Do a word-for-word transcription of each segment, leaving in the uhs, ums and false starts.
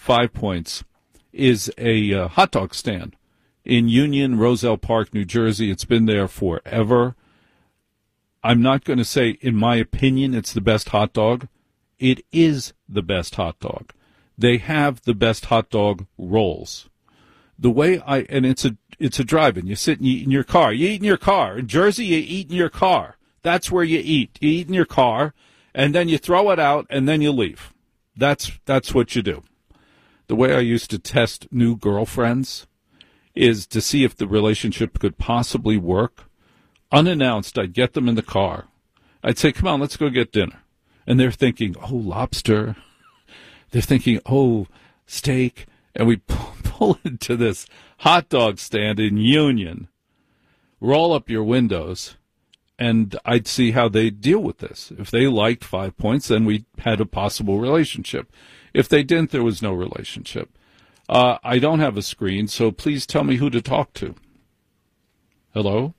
Five Points is a uh, hot dog stand in Union, Roselle Park, New Jersey. It's been there forever. I'm not going to say, in my opinion, it's the best hot dog. It is the best hot dog. They have the best hot dog rolls. The way I, and it's a, it's a drive-in. You sit and you eat in your car. You eat in your car. In Jersey, you eat in your car. That's where you eat. You eat in your car, and then you throw it out, and then you leave. That's, that's what you do. The way I used to test new girlfriends is to see if the relationship could possibly work. Unannounced, I'd get them in the car. I'd say, come on, let's go get dinner. And they're thinking, oh, lobster. They're thinking, oh, steak. And we pull, pull into this hot dog stand in Union, roll up your windows, and I'd see how they deal with this. If they liked Five Points, then we had a possible relationship. If they didn't, there was no relationship. Uh, I don't have a screen, so please tell me who to talk to. Hello?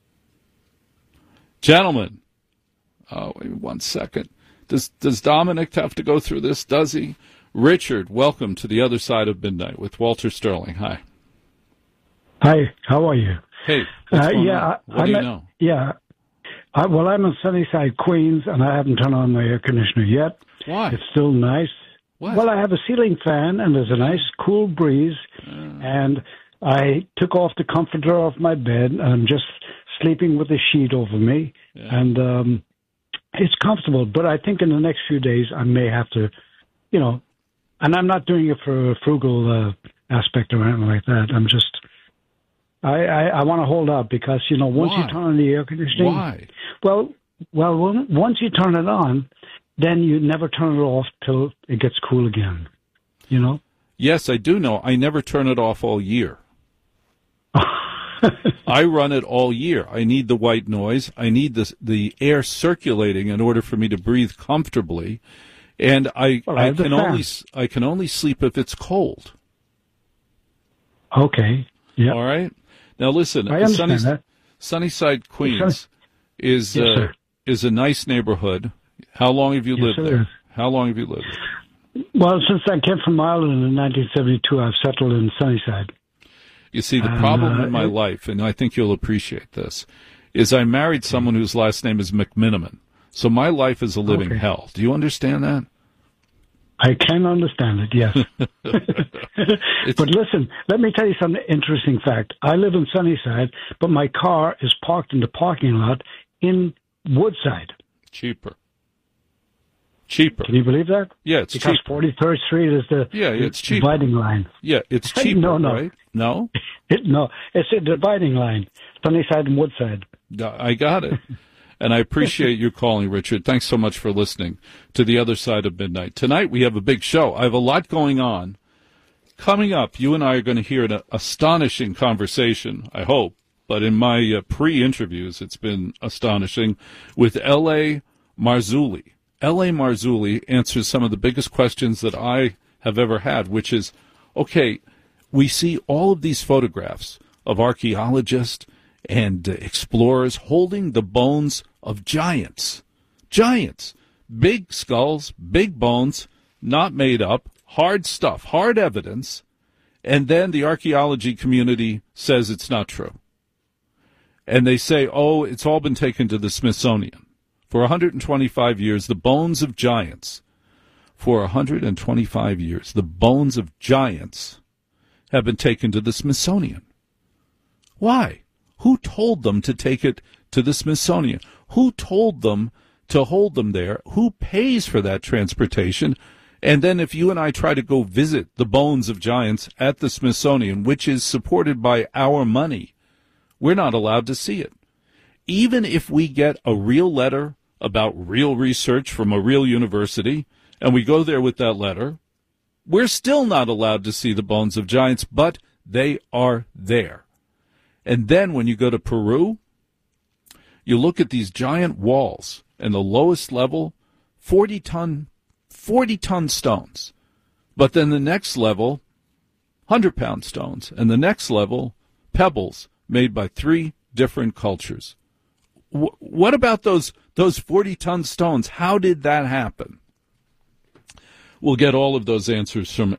Gentlemen. Oh, wait one second. Does does Dominic have to go through this? Does he? Richard, welcome to the other side of midnight with Walter Sterling. Hi. Hi. How are you? Hey. What's uh, going yeah. on? What I'm do you at, know? Yeah. I, well, I'm in Sunnyside, Queens, and I haven't turned on my air conditioner yet. Why? It's still nice. What? Well, I have a ceiling fan, and there's a nice cool breeze, uh. and I took off the comforter off my bed, and I'm just sleeping with a sheet over me, yeah. and um, it's comfortable. But I think in the next few days I may have to, you know, and I'm not doing it for a frugal uh, aspect or anything like that. I'm just, I, I, I want to hold out because, you know, once Why? you turn on the air conditioning. Why? Well, well, once you turn it on, then you never turn it off till it gets cool again, you know? Yes, I do know. I never turn it off all year. I run it all year. I need the white noise. I need the the air circulating in order for me to breathe comfortably. And I, well, I, I can only I can only sleep if it's cold. Okay. Yeah. All right. Now listen, I understand Sunny, that. Sunnyside, Queens is yes, uh, is a nice neighborhood. How long have you yes, lived there? How long have you lived there? Well, since I came from Ireland in nineteen seventy-two, I've settled in Sunnyside. You see, the problem uh, in my it, life, and I think you'll appreciate this, is I married someone whose last name is McMiniman. So my life is a living okay. hell. Do you understand that? I can understand it, yes. But listen, let me tell you some interesting fact. I live in Sunnyside, but my car is parked in the parking lot in Woodside. Cheaper. Cheaper. Can you believe that? Yeah, it's because cheaper. forty-third Street is the, yeah, the it's cheaper. dividing line. Yeah, it's cheaper, no, no. right? No? It, no, it's a dividing line. Sunnyside and Woodside. I got it. And I appreciate you calling, Richard. Thanks so much for listening to The Other Side of Midnight. Tonight we have a big show. I have a lot going on. Coming up, you and I are going to hear an astonishing conversation, I hope. But in my uh, pre-interviews, it's been astonishing, with L A. Marzulli. L A. Marzulli answers some of the biggest questions that I have ever had, which is, okay, we see all of these photographs of archaeologists and uh, explorers holding the bones of giants. Giants. Big skulls, big bones, not made up, hard stuff, hard evidence, and then the archaeology community says it's not true. And they say, oh, it's all been taken to the Smithsonian. For one hundred twenty-five years, the bones of giants, for one hundred twenty-five years, the bones of giants have been taken to the Smithsonian. Why? Who told them to take it to the Smithsonian? Who told them to hold them there? Who pays for that transportation? And then if you and I try to go visit the bones of giants at the Smithsonian, which is supported by our money, we're not allowed to see it. Even if we get a real letter about real research from a real university, and we go there with that letter, we're still not allowed to see the bones of giants, but they are there. And then when you go to Peru, you look at these giant walls, and the lowest level, forty-ton, forty-ton stones. But then the next level, one hundred pound stones, and the next level, pebbles made by three different cultures. W- what about those those forty-ton stones? How did that happen? We'll get all of those answers from